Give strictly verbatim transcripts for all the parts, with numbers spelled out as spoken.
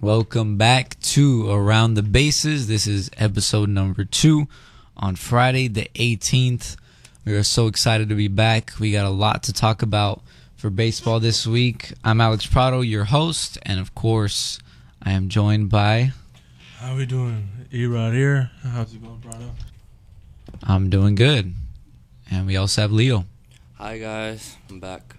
Welcome back to Around the Bases. This is episode number two on Friday the eighteenth. We are so excited to be back. We got a lot to talk about for baseball this week. I'm Alex Prado, your host, and of course, I am joined by... How we doing? E-Rod here. How's it going, Prado? I'm doing good. And we also have Leo. Hi, guys. I'm back.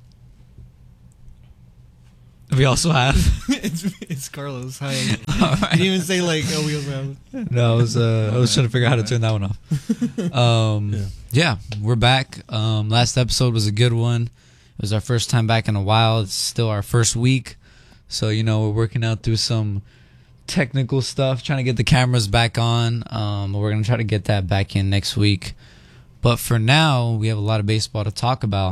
We also have... it's, it's Carlos. Hi. Right. You didn't even say, like, oh, we also have... No, I was, uh, I was trying to figure out how to turn that one off. Um, yeah. yeah, we're back. Um, last episode was a good one. It was our first time back in a while. It's still our first week. So, you know, we're working out through some technical stuff, trying to get the cameras back on. Um, we're going to try to get that back in next week. But for now, we have a lot of baseball to talk about.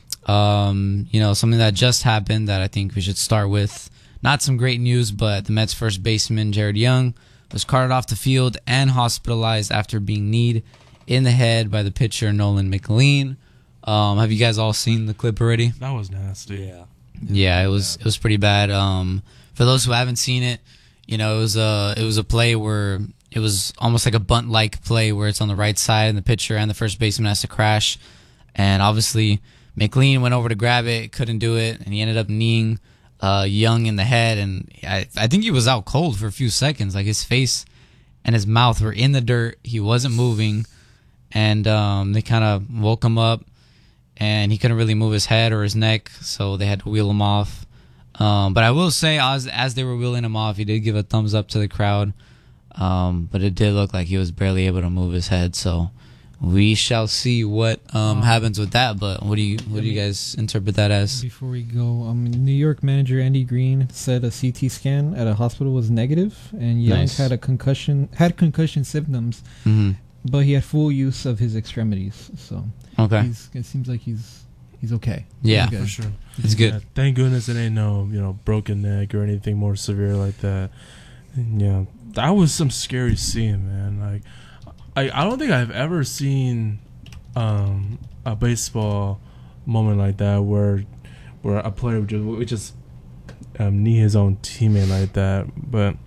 Um, you know, something that just happened that I think we should start with. Not some great news, but the Mets first baseman, Jared Young, was carted off the field and hospitalized after being kneed in the head by the pitcher, Nolan McLean. Um, have you guys all seen the clip already? That was nasty. Yeah. Yeah, it was, it was pretty bad. Um, for those who haven't seen it, you know, it was a, it was a play where it was almost like a bunt-like play where it's on the right side and the pitcher and the first baseman has to crash. And obviously, McLean went over to grab it, couldn't do it, and he ended up kneeing uh, Young in the head. And I, I think he was out cold for a few seconds. Like, his face and his mouth were in the dirt. He wasn't moving. And um, they kind of woke him up, and he couldn't really move his head or his neck, so they had to wheel him off. Um, but I will say, as, as they were wheeling him off, he did give a thumbs up to the crowd. Um, but it did look like he was barely able to move his head, so... We shall see what um, happens with that, but what do you what do you guys interpret that as? Before we go, um, New York manager Andy Green said a C T scan at a hospital was negative, and Young nice. had a concussion had concussion symptoms, mm-hmm. but he had full use of his extremities. So okay, he's, it seems like he's he's okay. Yeah, he's for sure. It's good. Yeah, thank goodness it ain't no you know broken neck or anything more severe like that. And, yeah, that was some scary scene, man. Like. I, I don't think I've ever seen um, a baseball moment like that where where a player would just, would just um, knee his own teammate like that. But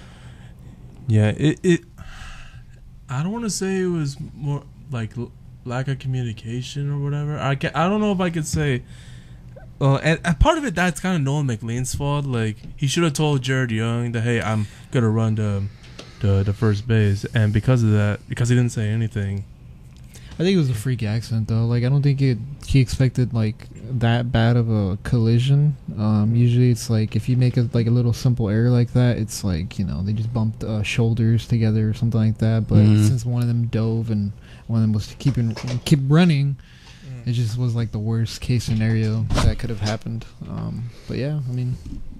yeah, it, it I don't want to say it was more like l- lack of communication or whatever. I can, I don't know if I could say. Well, and, and part of it that's kind of Nolan McLean's fault. Like he should have told Jared Young that, hey, I'm gonna run the. The, the first base, and because of that, because he didn't say anything. I think it was a freak accident, though. Like, I don't think it. He expected like that bad of a collision. Um, usually, it's like if you make a like a little simple error like that, it's like you know they just bumped uh, shoulders together or something like that. But mm-hmm. since one of them dove and one of them was keeping keep running, it just was like the worst case scenario that could have happened. Um, but yeah, I mean.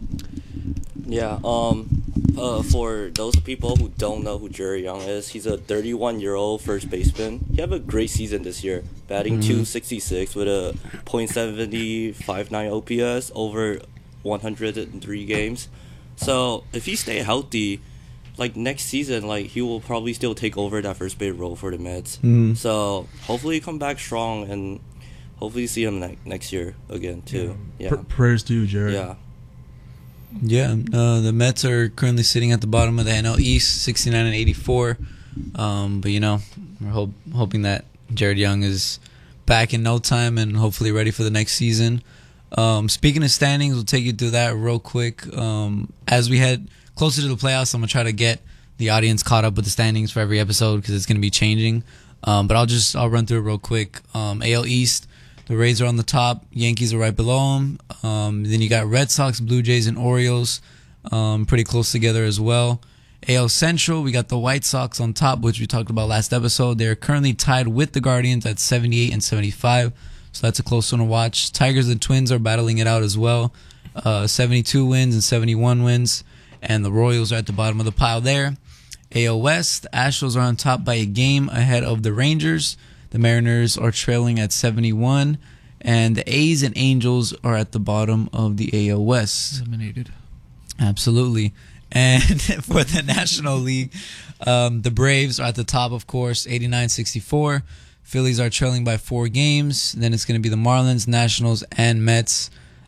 Yeah, um, uh, for those people who don't know who Jared Young is, he's a thirty-one-year-old first baseman. He had a great season this year, batting mm-hmm. two sixty-six with a point seven five nine O P S over one hundred three games. So if he stay healthy, like next season, like he will probably still take over that first base role for the Mets. Mm-hmm. So hopefully he come back strong and hopefully see him ne- next year again too. Yeah, yeah. Pr- prayers to you, Jared. Yeah. Yeah, uh, the Mets are currently sitting at the bottom of the N L East, sixty-nine and eighty-four. Um, but you know, we're hope, hoping that Jared Young is back in no time and hopefully ready for the next season. Um, speaking of standings, we'll take you through that real quick. Um, as we head closer to the playoffs, I'm gonna try to get the audience caught up with the standings for every episode because it's gonna be changing. Um, but I'll just I'll run through it real quick. Um, A L East. The Rays are on the top. Yankees are right below them. Um, then you got Red Sox, Blue Jays, and Orioles um, pretty close together as well. A L Central, we got the White Sox on top, which we talked about last episode. They're currently tied with the Guardians at seventy-eight and seventy-five, so that's a close one to watch. Tigers and Twins are battling it out as well. Uh, seventy-two wins and seventy-one wins, and the Royals are at the bottom of the pile there. A L West, Astros are on top by a game ahead of the Rangers. The Mariners are trailing at seventy-one, and the A's and Angels are at the bottom of the A L West. Eliminated. Absolutely. And for the National League, um, the Braves are at the top, of course, eighty-nine sixty-four. Phillies are trailing by four games. Then it's going to be the Marlins, Nationals, and Mets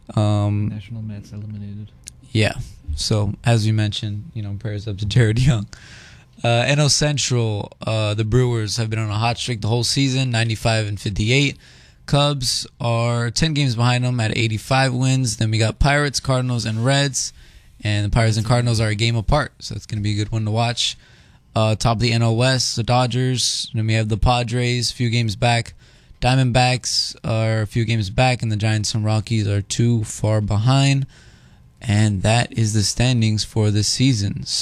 Um, National Mets eliminated. yeah. So as we mentioned, you know, prayers up to Jared Young. Uh, N L Central, uh, the Brewers have been on a hot streak the whole season, ninety-five and fifty-eight. Cubs are ten games behind them at eighty-five wins. Then we got Pirates, Cardinals, and Reds. And the Pirates and Cardinals are a game apart, so it's going to be a good one to watch. Uh, top of the N L West, the Dodgers. Then we have the Padres, a few games back. Diamondbacks are a few games back, and the Giants and Rockies are too far behind. And that is the standings for this season.